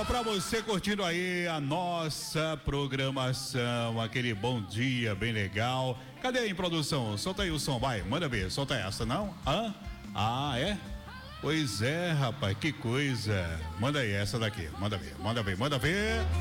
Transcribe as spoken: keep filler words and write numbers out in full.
pra você curtindo aí a nossa programação, aquele bom dia bem legal. Cadê aí, produção? Solta aí o som, vai, manda ver, solta essa, não? Hã? Ah, é? Pois é, rapaz, que coisa. Manda aí essa daqui, manda ver, manda ver, manda ver.